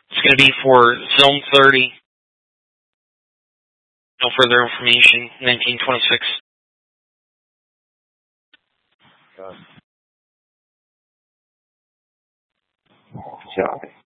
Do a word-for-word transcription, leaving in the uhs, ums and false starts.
It's going to be for Zone thirty. No further information. nineteen twenty-six. Johnny.